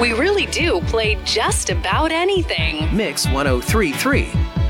We really do play just about anything. Mix 1033.